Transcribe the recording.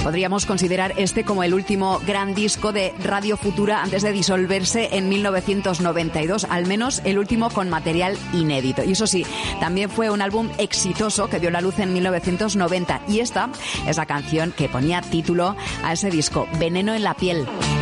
Podríamos considerar este como el último gran disco de Radio Futura antes de disolverse en 1992, al menos el último con material inédito. Y eso sí, también fue un álbum exitoso que vio la luz en 1990, y esta es la canción que ponía título a ese disco, Veneno en la piel.